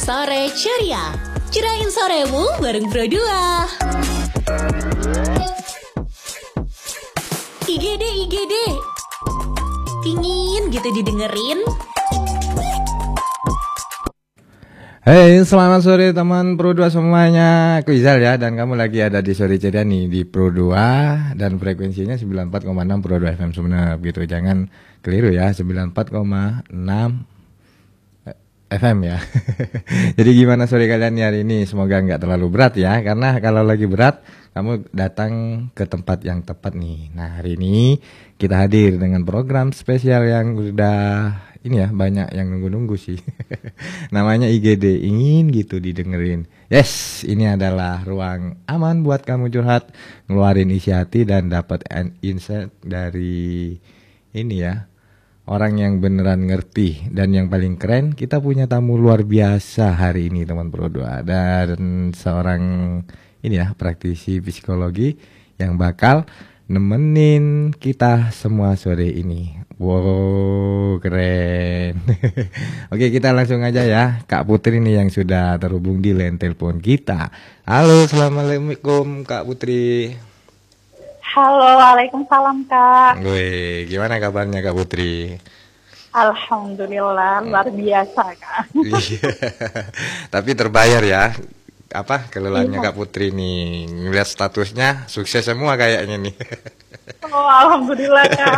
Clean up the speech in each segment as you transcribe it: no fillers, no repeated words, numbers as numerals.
Sore Ceria. Cerain soremu bareng Bro 2. IGD. Pingin gitu didengerin? Hey, selamat sore teman Pro 2 semuanya. Aku Izal ya, dan kamu lagi ada di Sore Ceria nih di Pro 2 dan frekuensinya 94,6 Pro 2 FM Sumeneb gitu. Jangan keliru ya, 94,6 FM ya. Jadi gimana sore kalian hari ini? Semoga nggak terlalu berat ya, karena kalau lagi berat kamu datang ke tempat yang tepat nih. Nah, hari ini kita hadir dengan program spesial yang udah ini ya, banyak yang nunggu-nunggu sih. Namanya IGD, ingin gitu didengerin. Yes, ini adalah ruang aman buat kamu curhat, ngeluarin isi hati dan dapat insight dari ini ya, orang yang beneran ngerti. Dan yang paling keren, kita punya tamu luar biasa hari ini teman Pro 2, dan seorang ini ya, praktisi psikologi yang bakal nemenin kita semua sore ini. Wow, keren. Oke, kita langsung aja ya. Kak Putri nih yang sudah terhubung di line telepon kita. Halo, assalamualaikum Kak Putri. Halo, waalaikumsalam Kak. Wih, gimana kabarnya Kak Putri? Alhamdulillah, luar biasa Kak. Tapi terbayar ya, apa kelelahnya Kak Putri nih. Ngeliat statusnya sukses semua kayaknya nih. Oh, alhamdulillah Kak.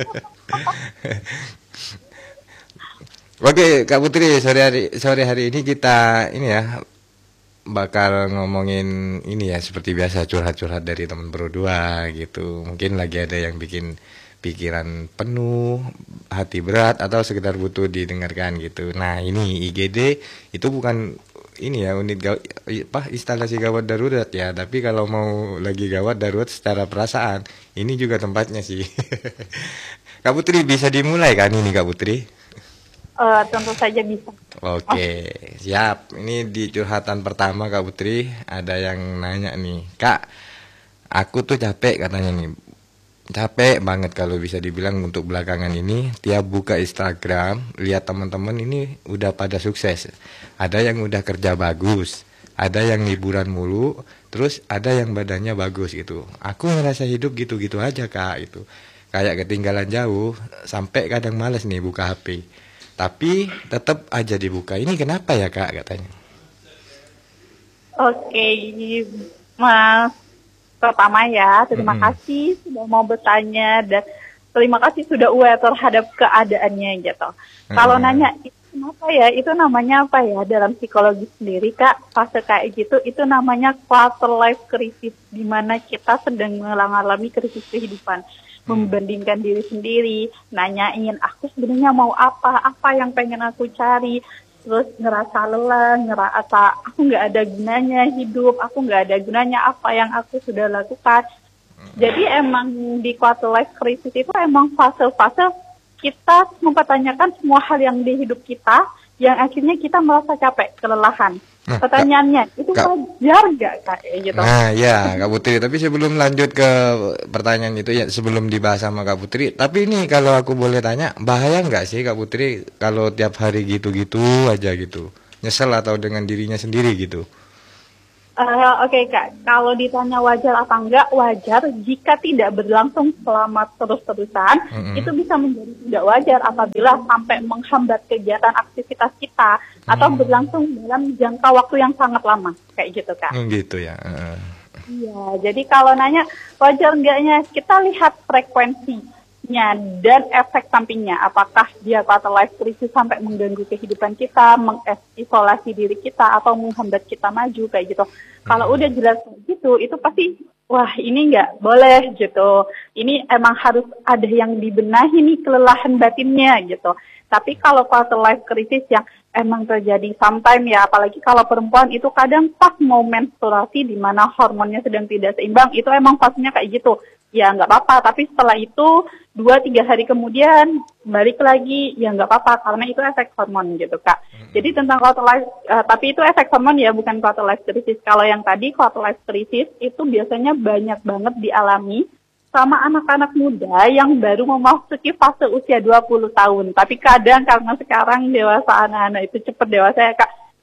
Oke Kak Putri, sore hari ini kita ini ya bakal ngomongin ini ya, seperti biasa curhat-curhat dari teman Pro 2 gitu. Mungkin lagi ada yang bikin pikiran penuh, hati berat, atau sekedar butuh didengarkan gitu. Nah, ini IGD itu bukan ini ya, unit instalasi gawat darurat ya, tapi kalau mau lagi gawat darurat secara perasaan, ini juga tempatnya sih. Kak Putri, bisa dimulai kan ini Kak Putri? Tentu saja bisa. Oke, siap. Ini di curhatan pertama Kak Putri, ada yang nanya nih, Kak, aku tuh capek katanya nih. Capek banget kalau bisa dibilang untuk belakangan ini, tiap buka Instagram, lihat teman-teman ini udah pada sukses. Ada yang udah kerja bagus, ada yang liburan mulu, terus ada yang badannya bagus gitu. Aku ngerasa hidup gitu-gitu aja Kak, itu kayak ketinggalan jauh, sampai kadang males nih buka HP. Tapi tetap aja dibuka. Ini kenapa ya Kak katanya? Oke, Mas. Pertama ya, terima kasih sudah mau bertanya, dan terima kasih sudah aware terhadap keadaannya gitu. Kalau nanya itu kenapa ya, itu namanya apa ya dalam psikologi sendiri Kak, fase kayak gitu itu namanya quarter life crisis, di mana kita sedang mengalami krisis kehidupan. Membandingkan diri sendiri, nanyain aku sebenarnya mau apa yang pengen aku cari, terus ngerasa lelah, ngerasa aku nggak ada gunanya hidup, aku nggak ada gunanya apa yang aku sudah lakukan. Jadi emang di quarter life crisis itu emang fase-fase kita mempertanyakan semua hal yang di hidup kita, yang akhirnya kita merasa capek, kelelahan. Nah, pertanyaannya, itu wajar nggak Kak? Gitu. Nah ya Kak Putri, tapi sebelum lanjut ke pertanyaan itu ya, sebelum dibahas sama Kak Putri, tapi ini kalau aku boleh tanya, bahaya nggak sih Kak Putri kalau tiap hari gitu-gitu aja gitu, nyesel atau dengan dirinya sendiri gitu? Oke Kak, kalau ditanya wajar apa enggak, wajar jika tidak berlangsung selama terus-terusan, itu bisa menjadi tidak wajar apabila sampai menghambat kegiatan aktivitas kita, atau berlangsung dalam jangka waktu yang sangat lama, kayak gitu Kak. Gitu ya. Iya, jadi kalau nanya wajar enggaknya, kita lihat frekuensinya dan efek sampingnya. Apakah dia quarter life crisis sampai mengganggu kehidupan kita, mengisolasi diri kita, atau menghambat kita maju kayak gitu. Kalau udah jelas gitu, itu pasti wah ini nggak boleh gitu. Ini emang harus ada yang dibenahi nih kelelahan batinnya gitu. Tapi kalau quarter life crisis yang emang terjadi sometime ya, apalagi kalau perempuan itu kadang pas mau menstruasi di mana hormonnya sedang tidak seimbang, itu emang fasenya kayak gitu. Ya nggak apa-apa, tapi setelah itu 2-3 hari kemudian balik lagi, ya nggak apa-apa karena itu efek hormon gitu Kak. Jadi tentang quarter life, tapi itu efek hormon ya, bukan quarter life crisis. Kalau yang tadi quarter life crisis itu biasanya banyak banget dialami sama anak-anak muda yang baru memasuki fase usia 20 tahun. Tapi kadang karena sekarang dewasa anak-anak itu cepat dewasa ya Kak,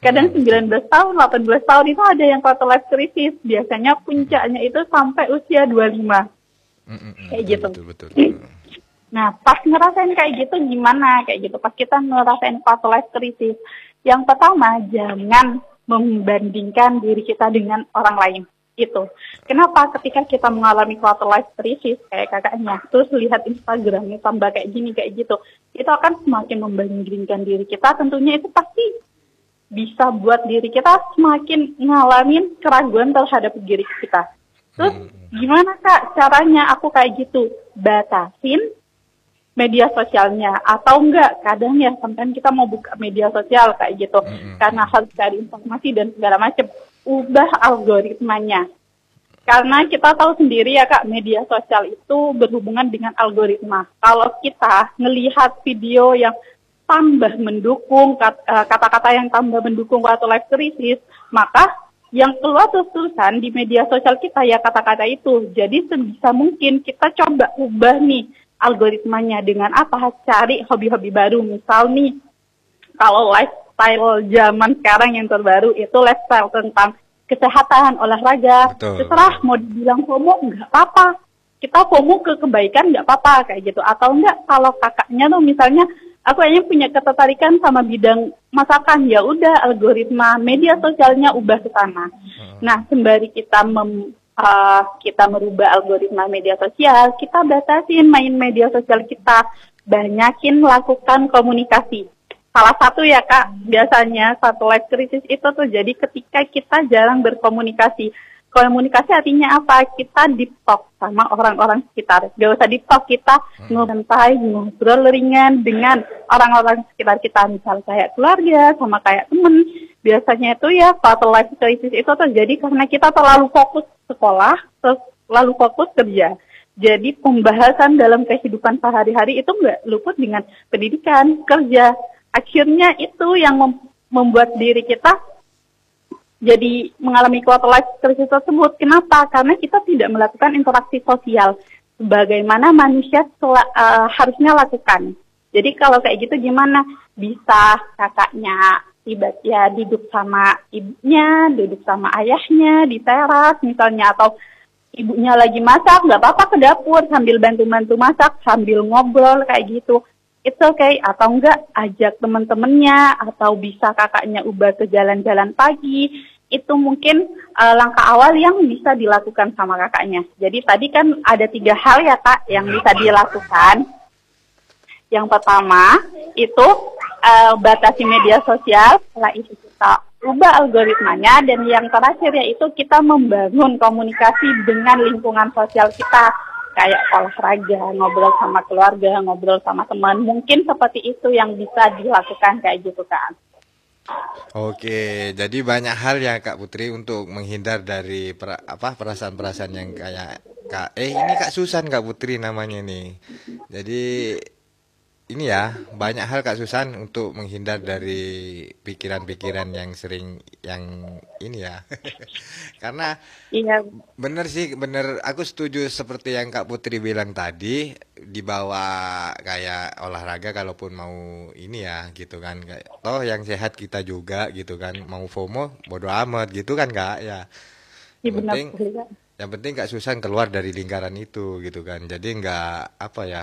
Kadang 19 tahun, 18 tahun itu ada yang quarter life crisis. Biasanya puncaknya itu sampai usia 25. Kayak gitu. Betul. Nah, pas ngerasain kayak gitu gimana? Kayak gitu. Pas kita ngerasain quarter life crisis, yang pertama jangan membandingkan diri kita dengan orang lain. Itu. Kenapa? Ketika kita mengalami quarter life crisis kayak kakaknya, terus lihat Instagramnya tambah kayak gini, kayak gitu, itu akan semakin membandingkan diri kita. Tentunya itu pasti bisa buat diri kita semakin ngalamin keraguan terhadap diri kita. Terus gimana Kak caranya aku kayak gitu? Batasin media sosialnya atau enggak, kadang ya sampai kita mau buka media sosial kayak gitu karena harus cari informasi dan segala macam, ubah algoritmanya. Karena kita tahu sendiri ya Kak, media sosial itu berhubungan dengan algoritma. Kalau kita ngelihat video yang tambah mendukung, kata-kata yang tambah mendukung quarter life crisis, maka yang keluar terus-terusan di media sosial kita ya kata-kata itu. Jadi sebisa mungkin kita coba ubah nih algoritmanya dengan apa? Cari hobi-hobi baru. Misal nih, kalau lifestyle zaman sekarang yang terbaru itu lifestyle tentang kesehatan, olahraga. Betul. Terserah mau dibilang FOMO, nggak apa-apa. Kita FOMO ke kebaikan nggak apa-apa kayak gitu. Atau enggak, kalau kakaknya tuh misalnya, aku kayaknya punya ketertarikan sama bidang masakan, ya udah algoritma media sosialnya ubah ke sana. Nah, sembari kita kita merubah algoritma media sosial, kita batasin main media sosial kita, banyakin lakukan komunikasi. Salah satu ya Kak, biasanya satu life crisis itu tuh jadi ketika kita jarang berkomunikasi. Komunikasi artinya apa? Kita deep talk sama orang-orang sekitar. Gak usah deep talk, kita ngobrol ringan dengan orang-orang sekitar kita. Misal kayak keluarga, sama kayak temen. Biasanya itu ya quarter life crisis itu terjadi karena kita terlalu fokus sekolah, terlalu fokus kerja. Jadi pembahasan dalam kehidupan sehari-hari itu nggak luput dengan pendidikan, kerja. Akhirnya itu yang membuat diri kita jadi mengalami quarter life crisis tersebut. Kenapa? Karena kita tidak melakukan interaksi sosial sebagaimana manusia harusnya lakukan. Jadi kalau kayak gitu gimana? Bisa kakaknya tiba-tiba duduk sama ibunya, duduk sama ayahnya di teras misalnya, atau ibunya lagi masak, nggak apa-apa ke dapur sambil bantu-bantu masak, sambil ngobrol kayak gitu. It's okay. Atau enggak, ajak teman-temannya, atau bisa kakaknya ubah ke jalan-jalan pagi. Itu mungkin langkah awal yang bisa dilakukan sama kakaknya. Jadi tadi kan ada 3 hal ya Kak yang bisa dilakukan. Yang pertama itu batasi media sosial, setelah itu kita ubah algoritmanya, dan yang terakhir yaitu kita membangun komunikasi dengan lingkungan sosial kita, kayak olahraga, ngobrol sama keluarga, ngobrol sama teman. Mungkin seperti itu yang bisa dilakukan kayak gitu Kak. Oke, jadi banyak hal ya Kak Putri untuk menghindar dari perasaan-perasaan yang kayak ini Kak Susan Kak Putri namanya nih. Jadi ini ya, banyak hal Kak Susan untuk menghindar dari pikiran-pikiran yang sering yang ini ya. Karena Iya. bener sih, bener, aku setuju seperti yang Kak Putri bilang tadi, dibawa kayak olahraga kalaupun mau ini ya gitu kan, kayak toh yang sehat kita juga gitu kan, mau FOMO bodo amat gitu kan Kak ya. Iya Yang benar penting sekali Kak. yang penting Kak Susan keluar dari lingkaran itu gitu kan. Jadi nggak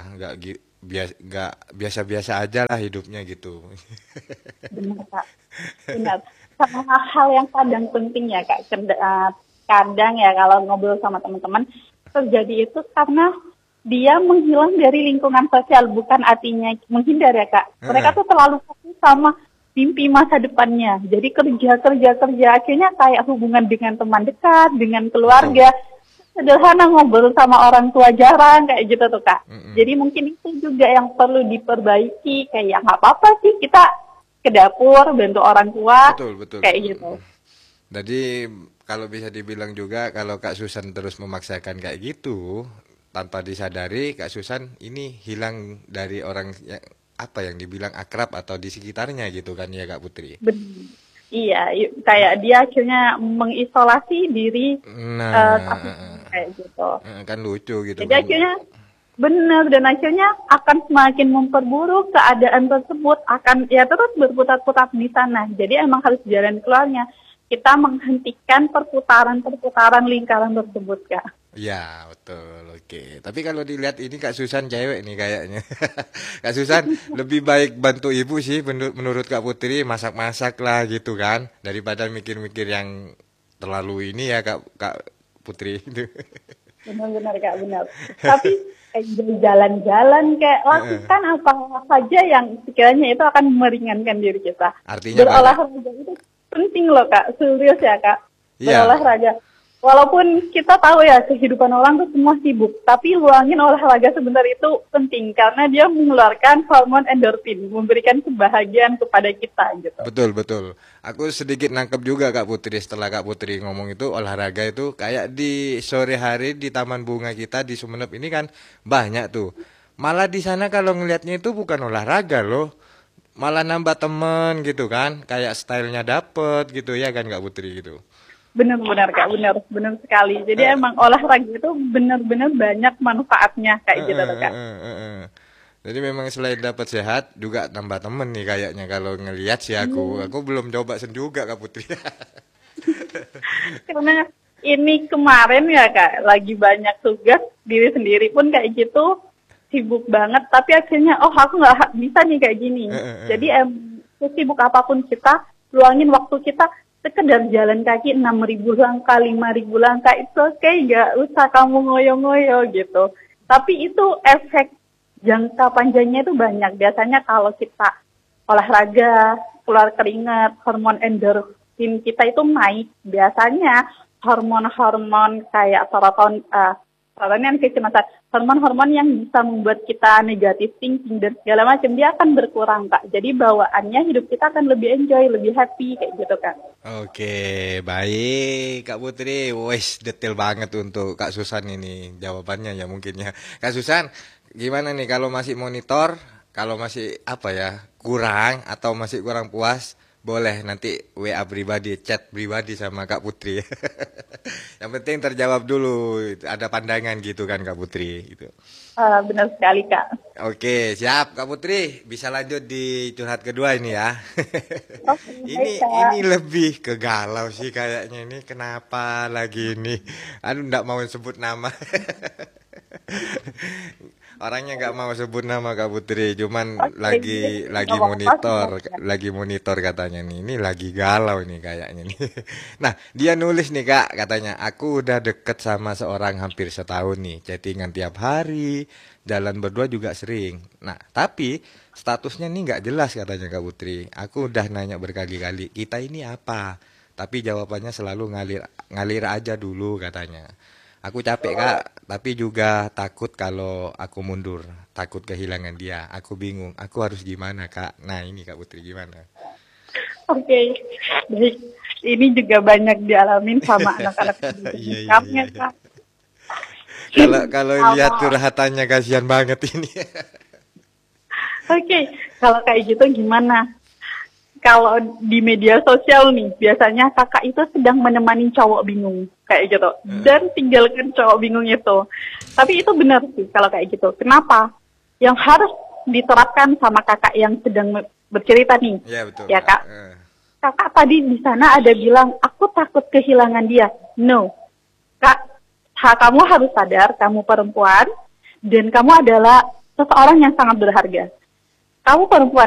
biasa-biasa aja lah hidupnya gitu. Benar Kak. Benar. Sama hal yang kadang penting ya Kak. Kadang ya kalau ngobrol sama teman-teman terjadi itu karena dia menghilang dari lingkungan sosial, bukan artinya menghindar ya Kak. Mereka tuh terlalu fokus sama mimpi masa depannya. Jadi kerja akhirnya kayak hubungan dengan teman dekat, dengan keluarga. Sederhana, ngobrol sama orang tua jarang kayak gitu tuh Kak. Jadi mungkin itu juga yang perlu diperbaiki, kayak nggak apa-apa sih kita ke dapur bantu orang tua. Betul. Kayak gitu. Jadi kalau bisa dibilang juga kalau Kak Susan terus memaksakan kayak gitu tanpa disadari, Kak Susan ini hilang dari orang yang dibilang akrab atau di sekitarnya gitu kan ya Kak Putri. Iya, kayak dia akhirnya mengisolasi diri. Nah, kayak gitu. Kan lucu gitu. Jadi kan. akhirnya Benar, dan akhirnya akan semakin memperburuk keadaan tersebut, akan ya terus berputar-putar di sana. Jadi emang harus jalan keluarnya. Kita menghentikan perputaran lingkaran tersebut, Kak. Ya, betul. Oke. Tapi kalau dilihat ini Kak Susan cewek nih kayaknya. Kak Susan lebih baik bantu ibu sih menurut Kak Putri, masak-masak lah gitu kan, daripada mikir-mikir yang terlalu ini ya Kak Putri itu. Benar-benar, Kak, benar. Tapi jalan-jalan, kayak lakukan apa saja yang sekiranya itu akan meringankan diri kita. Artinya berolahraga itu penting loh, Kak. Serius ya, Kak. Iya. Berolahraga. Walaupun kita tahu ya kehidupan orang tuh semua sibuk, tapi luangin olahraga sebentar itu penting karena dia mengeluarkan hormon endorfin, memberikan kebahagiaan kepada kita gitu. Betul. Aku sedikit nangkep juga Kak Putri setelah Kak Putri ngomong itu olahraga itu kayak di sore hari di Taman Bunga kita di Sumenep ini kan banyak tuh. Malah di sana kalau ngelihatnya itu bukan olahraga loh. Malah nambah temen gitu kan, kayak stylenya dapet gitu ya kan Kak Putri gitu. Benar-benar, Kak, benar sekali. Jadi emang olahraga itu benar-benar banyak manfaatnya kayak gitu loh, Kak. Jadi memang selain dapat sehat juga tambah temen nih kayaknya kalau ngelihat sih aku belum coba juga Kak Putri. Karena ini kemarin ya, Kak, lagi banyak tugas, diri sendiri pun kayak gitu sibuk banget, tapi akhirnya aku nggak bisa nih kayak gini. Jadi sibuk apapun kita, luangin waktu kita sekedar jalan kaki 6.000 langkah, 5.000 langkah itu oke, nggak usah kamu ngoyo-ngoyo gitu. Tapi itu efek jangka panjangnya itu banyak. Biasanya kalau kita olahraga, keluar keringat, hormon endorfin kita itu naik. Biasanya hormon-hormon kayak kecemasan, hormon-hormon yang bisa membuat kita negatif thinking dan segala macam, dia akan berkurang, Kak. Jadi bawaannya hidup kita akan lebih enjoy, lebih happy kayak gitu, Kak. Oke, baik Kak Putri. Wes detail banget untuk Kak Susan ini jawabannya ya mungkin ya. Kak Susan, gimana nih kalau masih monitor, kalau masih kurang atau masih kurang puas, boleh nanti WA pribadi, chat pribadi sama Kak Putri. Yang penting terjawab dulu, ada pandangan gitu kan Kak Putri gitu. Benar sekali, Kak. Oke, siap Kak Putri, bisa lanjut di curhat kedua ini ya. Ini lebih ke galau sih kayaknya ini, kenapa lagi ini? Aduh, nggak mau sebut nama. Orangnya nggak mau sebut nama Kak Putri, cuman lagi monitor katanya nih. Ini lagi galau nih kayaknya nih. Nah, dia nulis nih Kak, katanya aku udah deket sama seorang hampir setahun nih, chattingan tiap hari, jalan berdua juga sering. Nah, tapi statusnya nih nggak jelas katanya Kak Putri. Aku udah nanya berkali-kali, kita ini apa? Tapi jawabannya selalu ngalir aja dulu katanya. Aku capek Kak, tapi juga takut kalau aku mundur, takut kehilangan dia. Aku bingung, aku harus gimana Kak? Nah ini Kak Putri gimana? Oke, baik. Ini juga banyak dialamin sama anak-anak iya. Kak. Kalau lihat curhatannya kasihan banget ini. Oke, kalau kayak gitu gimana? Kalau di media sosial nih, biasanya kakak itu sedang menemani cowok bingung, kayak gitu. Dan tinggalkan cowok bingung itu. Tapi itu benar sih kalau kayak gitu. Kenapa? Yang harus diterapkan sama kakak yang sedang bercerita nih. Iya, betul. Ya, Kak. Kakak tadi di sana ada bilang, aku takut kehilangan dia. No. Kak, kamu harus sadar, kamu perempuan, dan kamu adalah seseorang yang sangat berharga. Kamu perempuan.